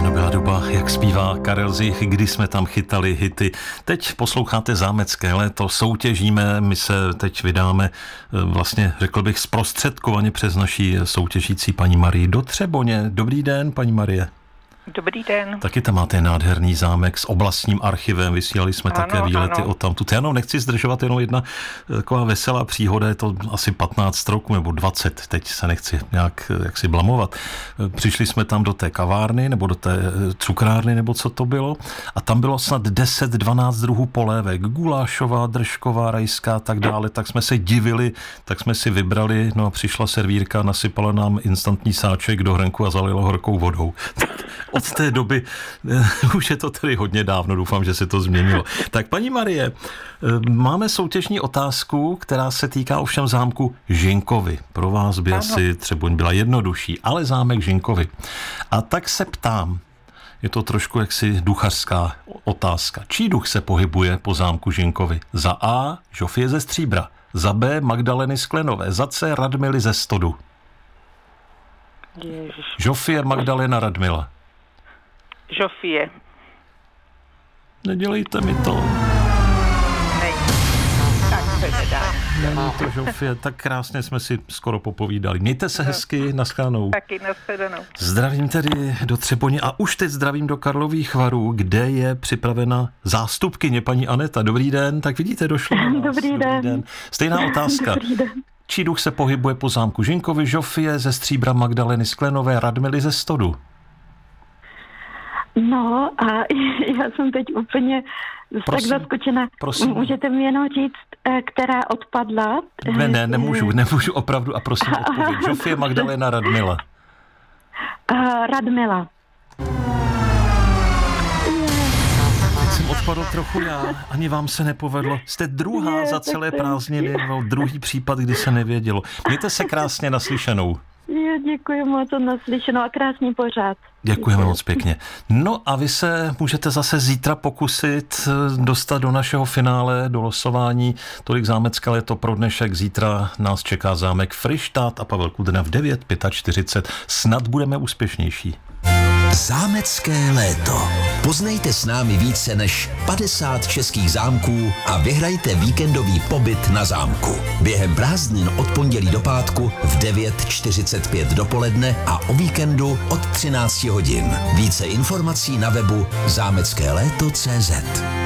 Ano, byla doba, jak zpívá Karel Zich, kdy jsme tam chytali hity. Teď posloucháte Zámecké léto, soutěžíme, my se teď vydáme vlastně, řekl bych, zprostředkovaně přes naší soutěžící paní Marii do Třeboně. Dobrý den, paní Marie. Dobrý den. Taky tam máte nádherný zámek s oblastním archivem, vysílali jsme také výlety odtamtud. Já jenom nechci zdržovat, jenom jedna taková veselá příhoda, je to asi 15 roků nebo 20, teď se nechci nějak jaksi blamovat. Přišli jsme tam do té kavárny nebo do té cukrárny, nebo co to bylo, a tam bylo snad 10-12 druhů polévek, gulášová, držková, rajská a tak dále, tak jsme se divili, tak jsme si vybrali, no a přišla servírka, nasypala nám instantní sáček do hrnku a zalila horkou vodou. Od té doby, už je to tedy hodně dávno, doufám, že se to změnilo. Tak paní Marie, máme soutěžní otázku, která se týká ovšem zámku Žinkovy. Pro vás by asi Třeboň byla jednodušší, ale zámek Žinkovy. A tak se ptám, je to trošku jaksi duchařská otázka. Čí duch se pohybuje po zámku Žinkovy? Za A. Žofie ze Stříbra, za B. Magdaleny Sklenové, za C. Radmily ze Stodu. Žofie, Magdalena, Radmila. Žofie. Nedělejte mi to. Nej. Tak se nedá. Není to Žofie, tak krásně jsme si skoro popovídali. Mějte se hezky, nashledanou. Taky nashledanou. Zdravím tedy do Třeboně a už teď zdravím do Karlových Varů, kde je připravena zástupkyně paní Aneta. Dobrý den, tak vidíte, došlo na nás. Dobrý den. Stejná otázka. Dobrý den. Čí duch se pohybuje po zámku Žinkovy? Žofie ze Stříbra, Magdaleny Sklenové, Radmily ze Stodu. No a já jsem teď úplně tak zaskočena. Prosím. Můžete mi jenom říct, která odpadla? Nemůžu opravdu a prosím odpověď. Žofie, Magdalena, Radmila. Radmila. Teď jsem odpadl trochu já, ani vám se nepovedlo. Jste druhá za celé prázdniny, druhý případ, kdy se nevědělo. Mějte se krásně, naslyšenou. Děkuji moc za naslyšenou a krásný pořád. Děkujeme moc pěkně. No a vy se můžete zase zítra pokusit dostat do našeho finále, do losování. Tolik Zámecké léto pro dnešek. Zítra nás čeká zámek Fryštát a Pavel Kudrna v 9:45. Snad budeme úspěšnější. Zámecké léto. Poznejte s námi více než 50 českých zámků a vyhrajte víkendový pobyt na zámku. Během prázdnin od pondělí do pátku v 9:45 dopoledne a o víkendu od 13 hodin. Více informací na webu zameckéléto.cz.